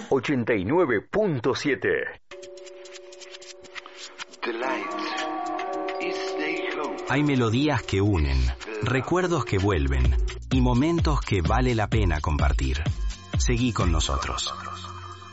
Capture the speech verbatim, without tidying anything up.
ochenta y nueve punto siete. Hay melodías que unen, recuerdos que vuelven y momentos que vale la pena compartir. Seguí con nosotros.